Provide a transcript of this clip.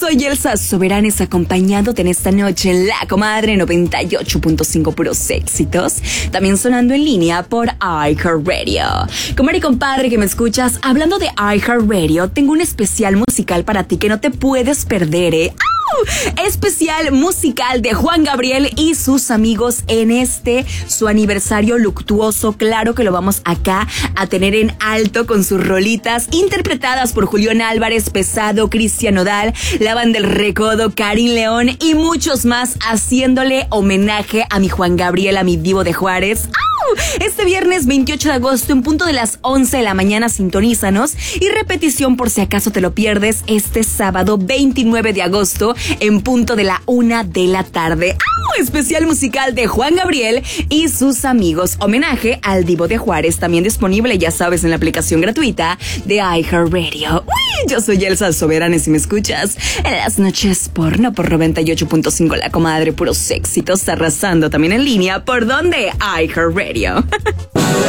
soy Elsa Soberanes acompañándote en esta noche en La Comadre 98.5 puros éxitos. También sonando en línea por iHeartRadio. Comadre y compadre que me escuchas, hablando de iHeartRadio, tengo un especial musical para ti que no te puedes perder, Especial musical de Juan Gabriel y sus amigos en su aniversario luctuoso. Claro que lo vamos acá a tener en alto con sus rolitas interpretadas por Julián Álvarez, Pesado, Cristian Nodal, La Banda del Recodo, Karim León y muchos más, haciéndole homenaje a mi Juan Gabriel, a mi divo de Juárez. Este viernes 28 de agosto en punto de las 11 de la mañana sintonízanos, y repetición por si acaso te lo pierdes este sábado 29 de agosto en punto de la 1 de la tarde. Especial musical de Juan Gabriel y sus amigos, homenaje al divo de Juárez, también disponible, ya sabes, en la aplicación gratuita de iHeartRadio. Yo soy Elsa Soberanes y me escuchas en las noches por 98.5 La Comadre, puros éxitos, arrasando también en línea. ¿Por dónde? iHeartRadio.